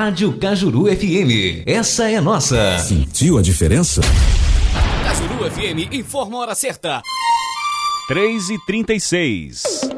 Rádio Cajuru FM. Essa é nossa. Sentiu a diferença? Cajuru FM informa a hora certa. 3h36.